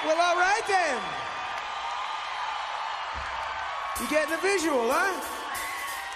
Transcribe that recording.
Well, all right then. You getting the visual, huh?